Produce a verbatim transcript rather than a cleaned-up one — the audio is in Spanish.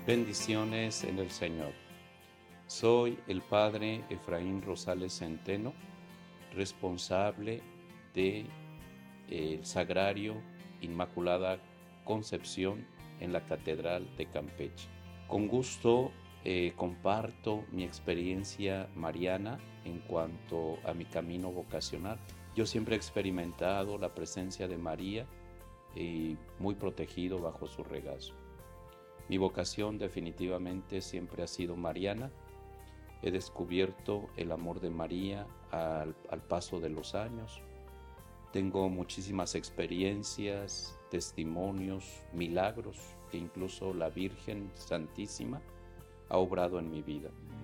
Bendiciones en el Señor. Soy el Padre Efraín Rosales Centeno, responsable del Sagrario Inmaculada Concepción en la Catedral de Campeche. Con gusto eh, comparto mi experiencia mariana en cuanto a mi camino vocacional. Yo siempre he experimentado la presencia de María y muy protegido bajo su regazo. Mi vocación definitivamente siempre ha sido mariana. He descubierto el amor de María al, al paso de los años. Tengo muchísimas experiencias, testimonios, milagros que incluso la Virgen Santísima ha obrado en mi vida.